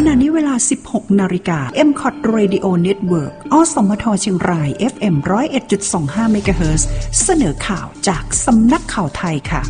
ณะนี้เวลา 16 นาฬิกา MCOT Radio Network อสมทเชียงราย FM 101.25 เมกะเฮิรตซ์เสนอข่าวจากสำนักข่าวไทยค่ะ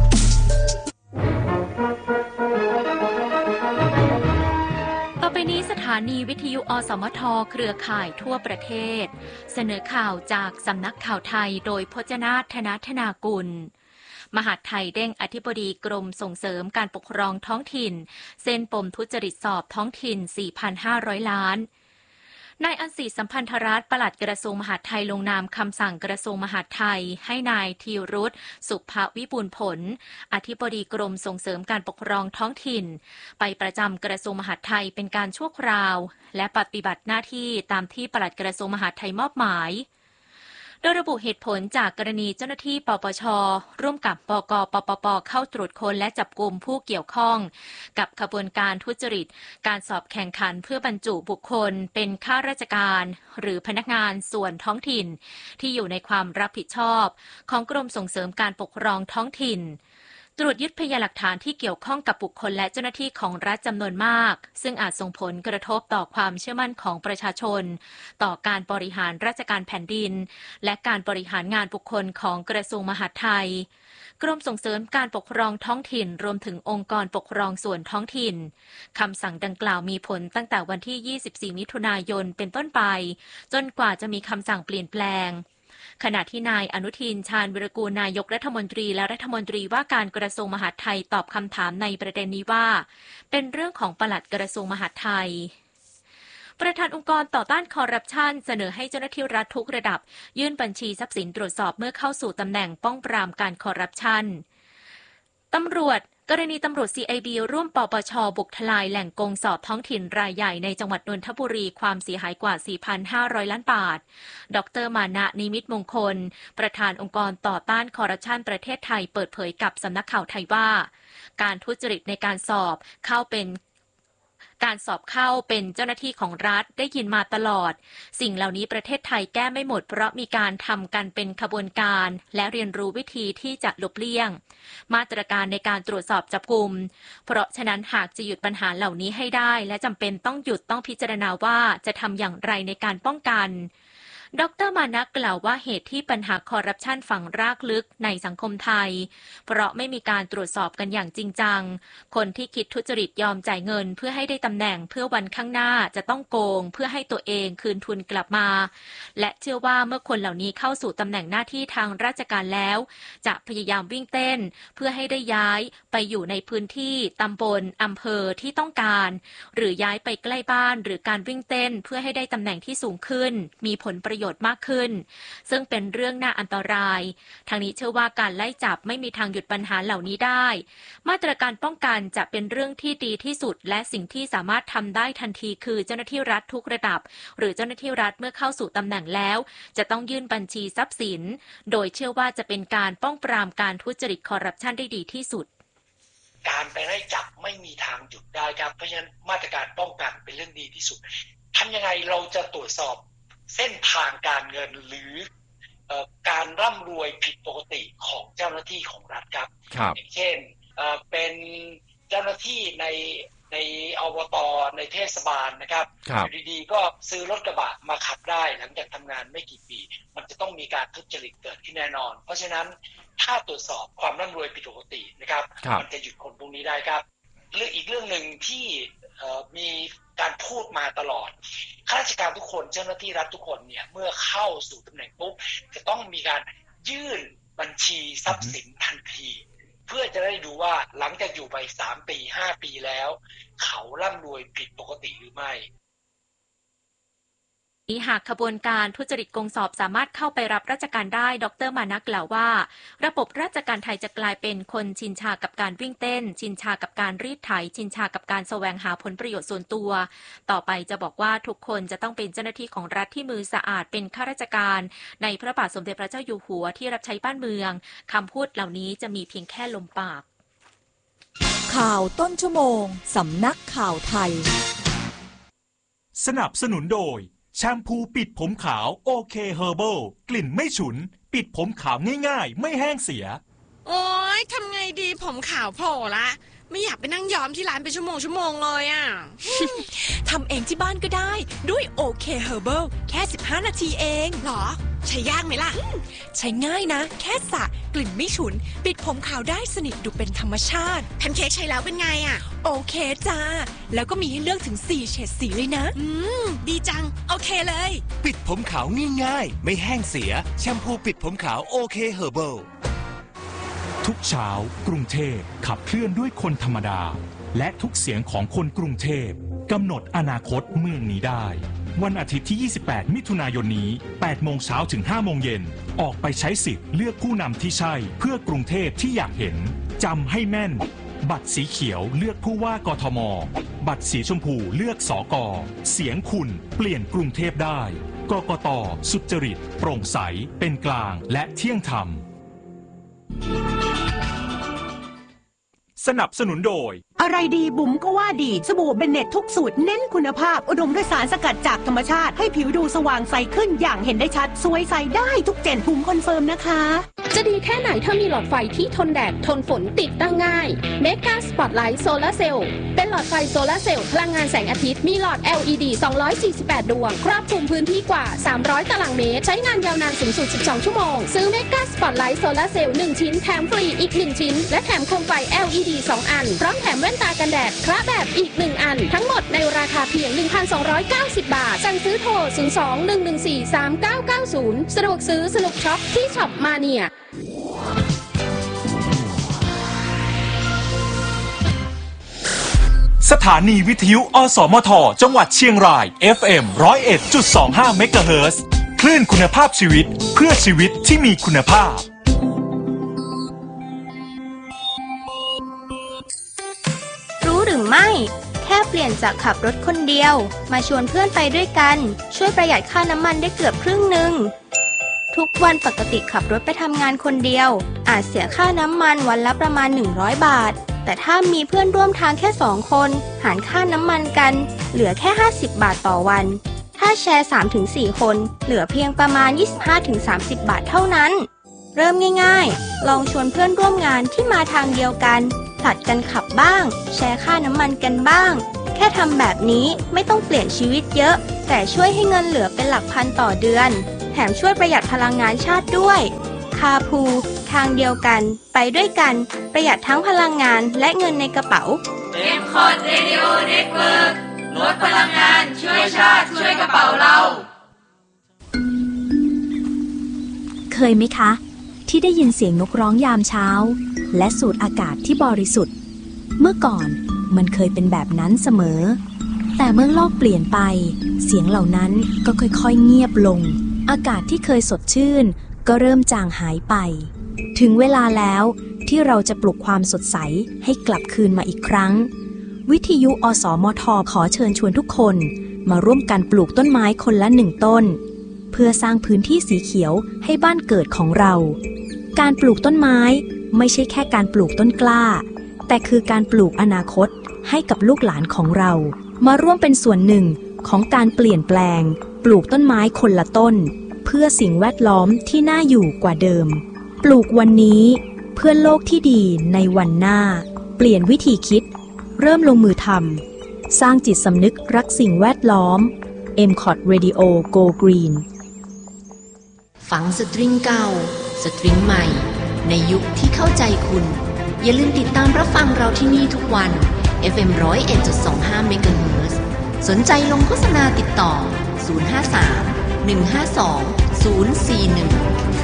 ต่อไปนี้สถานีวิทยุอสมทเครือข่ายทั่วประเทศเสนอข่าวจากสำนักข่าวไทยโดยพจนาถ ธนธนากุลมหาดไทยเด้งอธิบดีกรมส่งเสริมการปกครองท้องถิ่นเส้นปมทุจริตสอบท้องถิ่น 4,500 ล้านนายอันศรีสัมพันธรัตน์ปลัดกระทรวงมหาดไทยลงนามคำสั่งกระทรวงมหาดไทยให้นายธีรุษสุภวิบูลย์ผลอธิบดีกรมส่งเสริมการปกครองท้องถิ่นไปประจำกระทรวงมหาดไทยเป็นการชั่วคราวและปฏิบัติหน้าที่ตามที่ปลัดกระทรวงมหาดไทยมอบหมายโดยระบุเหตุผลจากกรณีเจ้าหน้าที่ปปช.ร่วมกับปก.ปปป.เข้าตรวจค้นและจับกุมผู้เกี่ยวข้องกับขบวนการทุจริตการสอบแข่งขันเพื่อบรรจุบุคคลเป็นข้าราชการหรือพนักงานส่วนท้องถิ่นที่อยู่ในความรับผิดชอบของกรมส่งเสริมการปกครองท้องถิ่นตรวจยึดพยานหลักฐานที่เกี่ยวข้องกับบุคคลและเจ้าหน้าที่ของรัฐจำนวนมากซึ่งอาจส่งผลกระทบต่อความเชื่อมั่นของประชาชนต่อการบริหารราชการแผ่นดินและการบริหารงานบุคคลของกระทรวงมหาดไทยกรมส่งเสริมการปกครองท้องถิ่นรวมถึงองค์กรปกครองส่วนท้องถิ่นคำสั่งดังกล่าวมีผลตั้งแต่วันที่ 24 มิถุนายนเป็นต้นไปจนกว่าจะมีคำสั่งเปลี่ยนแปลงขณะที่นายอนุทินชาญวิรากูลนายกรัฐมนตรีและรัฐมนตรีว่าการกระทรวงมหาดไทยตอบคำถามในประเด็นนี้ว่าเป็นเรื่องของปลัดกระทรวงมหาดไทยประธานองค์กรต่อต้านคอร์รัปชันเสนอให้เจ้าหน้าที่รัฐทุกระดับยื่นบัญชีทรัพย์สินตรวจสอบเมื่อเข้าสู่ตำแหน่งป้องปรามการคอร์รัปชันกรณีตำรวจ CIB ร่วมปปช.บุกทลายแหล่งกงสอบท้องถิ่นรายใหญ่ในจังหวัดนนทบุรีความเสียหายกว่า 4,500 ล้านบาทดร.มานะนิมิตมงคลประธานองค์กรต่อต้านคอร์รัปชันประเทศไทยเปิดเผยกับสำนักข่าวไทยว่าการทุจริตในการสอบเข้าเป็นเจ้าหน้าที่ของรัฐได้ยินมาตลอดสิ่งเหล่านี้ประเทศไทยแก้ไม่หมดเพราะมีการทำกันเป็นขบวนการและเรียนรู้วิธีที่จะหลบเลี่ยงมาตรการในการตรวจสอบจับกุมเพราะฉะนั้นหากจะหยุดปัญหาเหล่านี้ให้ได้และจำเป็นต้องหยุดต้องพิจารณาว่าจะทำอย่างไรในการป้องกันดร.มานะกล่าวว่าเหตุที่ปัญหาคอร์รัปชันฝังรากลึกในสังคมไทยเพราะไม่มีการตรวจสอบกันอย่างจริงจังคนที่คิดทุจริตยอมจ่ายเงินเพื่อให้ได้ตำแหน่งเพื่อวันข้างหน้าจะต้องโกงเพื่อให้ตัวเองคืนทุนกลับมาและเชื่อว่าเมื่อคนเหล่านี้เข้าสู่ตำแหน่งหน้าที่ทางราชการแล้วจะพยายามวิ่งเต้นเพื่อให้ได้ย้ายไปอยู่ในพื้นที่ตำบลอำเภอที่ต้องการหรือย้ายไปใกล้บ้านหรือการวิ่งเต้นเพื่อให้ได้ตำแหน่งที่สูงขึ้นมีผลประโยชน์มากขึ้นซึ่งเป็นเรื่องน่าอันตรายทางนี้เชื่อว่าการไล่จับไม่มีทางหยุดปัญหาเหล่านี้ได้มาตรการป้องกันจะเป็นเรื่องที่ดีที่สุดและสิ่งที่สามารถทำได้ทันทีคือเจ้าหน้าที่รัฐทุกระดับหรือเจ้าหน้าที่รัฐเมื่อเข้าสู่ตำแหน่งแล้วจะต้องยื่นบัญชีทรัพย์สินโดยเชื่อว่าจะเป็นการป้องปรามการทุจริตคอร์รัปชันได้ดีที่สุดการไปไล่จับไม่มีทางหยุดได้ครับเพราะฉะนั้นมาตรการป้องกันเป็นเรื่องดีที่สุดทำยังไงเราจะตรวจสอบเส้นทางการเงินหรือการร่ำรวยผิดปกติของเจ้าหน้าที่ของรัฐครับอย่างเช่นเป็นเจ้าหน้าที่ในอบต.ในเทศบาลนะครับอยู่ดีๆก็ซื้อรถกระบะมาขับได้หลังจากทำงานไม่กี่ปีมันจะต้องมีการทุจริตเกิดขึ้นแน่นอนเพราะฉะนั้นถ้าตรวจสอบความร่ำรวยผิดปกตินะครับมันจะหยุดคนพวกนี้ได้ครับเรื่องอีกเรื่องหนึ่งที่มีการพูดมาตลอดข้าราชการทุกคนเจ้าหน้าที่รัฐทุกคนเนี่ยเมื่อเข้าสู่ตำแหน่งปุ๊บจะต้องมีการยื่นบัญชีทรัพย์สินทันทีเพื่อจะได้ดูว่าหลังจากอยู่ไป3 ปี5 ปีแล้วเขาร่ำรวยผิดปกติหรือไม่หากขบวนการทุจริตกงสอบสามารถเข้าไปรับราชการได้ดร.มานะกล่าวว่าระบบราชการไทยจะกลายเป็นคนชินชากับการวิ่งเต้นชินชากับการรีดไถชินชากับการแสวงหาผลประโยชน์ส่วนตัวต่อไปจะบอกว่าทุกคนจะต้องเป็นเจ้าหน้าที่ของรัฐที่มือสะอาดเป็นข้าราชการในพระบาทสมเด็จพระเจ้าอยู่หัวที่รับใช้บ้านเมืองคำพูดเหล่านี้จะมีเพียงแค่ลมปากข่าวต้นชั่วโมงสำนักข่าวไทยสนับสนุนโดยแชมพูปิดผมขาวโอเคเฮอร์เบิลกลิ่นไม่ฉุนปิดผมขาวง่ายๆไม่แห้งเสียโอ๊ยทำไงดีผมขาวโผล่ละไม่อยากไปนั่งย้อมที่ร้านเป็นชั่วโมงเลยอ่ะทำเองที่บ้านก็ได้ด้วยโอเคเฮอร์เบิลแค่15นาทีเองหรอใช้ยากไหมล่ะใช้ง่ายนะแค่สระกลิ่นไม่ฉุนปิดผมขาวได้สนิทดูเป็นธรรมชาติแพนเค้กใช้แล้วเป็นไงอ่ะโอเคจ้าแล้วก็มีให้เลือกถึง4เฉดสีเลยนะดีจังโอเคเลยปิดผมขาวง่ายๆไม่แห้งเสียแชมพูปิดผมขาวโอเคเฮอร์เบิลทุกเช้ากรุงเทพขับเคลื่อนด้วยคนธรรมดาและทุกเสียงของคนกรุงเทพกำหนดอนาคตเมืองนี้ได้วันอาทิตย์ที่28มิถุนายนนี้8โมงเช้าถึง5โมงเย็นออกไปใช้สิทธิ์เลือกผู้นำที่ใช่เพื่อกรุงเทพที่อยากเห็นจำให้แม่นบัตรสีเขียวเลือกผู้ว่ากทมบัตรสีชมพูเลือกสก.เสียงคุณเปลี่ยนกรุงเทพได้กกต.สุจริตโปร่งใสเป็นกลางและเที่ยงธรรมสนับสนุนโดยอะไรดีบุ๋มก็ว่าดีสบู่เบนเน็ตทุกสูตรเน้นคุณภาพอุดมด้วยสารสกัดจากธรรมชาติให้ผิวดูสว่างใสขึ้นอย่างเห็นได้ชัดสวยใสได้ทุกเจนบุ๋มคอนเฟิร์มนะคะจะดีแค่ไหนถ้ามีหลอดไฟที่ทนแดดทนฝนติดตั้งง่ายเมกาสปอตไลท์โซลาร์เซลล์เป็นหลอดไฟโซลาร์เซลล์พลังงานแสงอาทิตย์มีหลอด LED 248 ดวงครอบคลุมพื้นที่กว่า300ตารางเมตรใช้งานยาวนานสูงสุด12ชั่วโมงซื้อเมกาสปอตไลท์โซลาร์เซลล์1ชิ้นแถมฟรีอีก1ชิ้นและแถมโคมไฟ LED 2 อันพร้อมแถมแว่นตากันแดดคละแบบอีก1อันทั้งหมดในราคาเพียง 1,290 บาทสั่งซื้อโทร 02-114-3990 สะดวกซื้อสนุกช็อปที่ช็อปมาเนียสถานีวิทยุอสมทจังหวัดเชียงราย FM 101.25 เมกะเฮิรตซ์คลื่นคุณภาพชีวิตเพื่อชีวิตที่มีคุณภาพรู้หรือไม่แค่เปลี่ยนจากขับรถคนเดียวมาชวนเพื่อนไปด้วยกันช่วยประหยัดค่าน้ำมันได้เกือบครึ่งหนึ่งทุกวันปกติขับรถไปทำงานคนเดียวอาจเสียค่าน้ำมันวันละประมาณ100 บาทแต่ถ้ามีเพื่อนร่วมทางแค่2คนหารค่าน้ำมันกันเหลือแค่50 บาทต่อวันถ้าแชร์ 3-4 คนเหลือเพียงประมาณ 25-30 บาทเท่านั้นเริ่มง่ายๆลองชวนเพื่อนร่วมงานที่มาทางเดียวกันผลัดกันขับบ้างแชร์ค่าน้ำมันกันบ้างแค่ทำแบบนี้ไม่ต้องเปลี่ยนชีวิตเยอะแต่ช่วยให้เงินเหลือเป็นหลักพันต่อเดือนแถมช่วยประหยัดพลังงานชาติด้วยคาพูทางเดียวกันไปด้วยกันประหยัดทั้งพลังงานและเงินในกระเป๋า M-Cod Radio Network ลดพลังงานช่วยชาติช่วยกระเป๋าเราเคยไหมคะที่ได้ยินเสียงนกร้องยามเช้าและสูดอากาศที่บริสุทธิ์เมื่อก่อนมันเคยเป็นแบบนั้นเสมอแต่เมื่อโลกเปลี่ยนไปเสียงเหล่านั้นก็ค่อยๆเงียบลงอากาศที่เคยสดชื่นก็เริ่มจางหายไปถึงเวลาแล้วที่เราจะปลุกความสดใสให้กลับคืนมาอีกครั้งวิทยุอสมทขอเชิญชวนทุกคนมาร่วมกันปลูกต้นไม้คนละ1 ต้นเพื่อสร้างพื้นที่สีเขียวให้บ้านเกิดของเราการปลูกต้นไม้ไม่ใช่แค่การปลูกต้นกล้าแต่คือการปลูกอนาคตให้กับลูกหลานของเรามาร่วมเป็นส่วนหนึ่งของการเปลี่ยนแปลงปลูกต้นไม้คนละต้นเพื่อสิ่งแวดล้อมที่น่าอยู่กว่าเดิมปลูกวันนี้เพื่อโลกที่ดีในวันหน้าเปลี่ยนวิธีคิดเริ่มลงมือทำสร้างจิตสำนึกรักสิ่งแวดล้อม M-Cod Radio Go Green ฝังสตริงเก่าสตริงใหม่ในยุคที่เข้าใจคุณอย่าลืมติดตามรับฟังเราที่นี่ทุกวัน FM 101.25 เมกะเฮิรตซ์สนใจลงโฆษณาติดต่อ053 152 041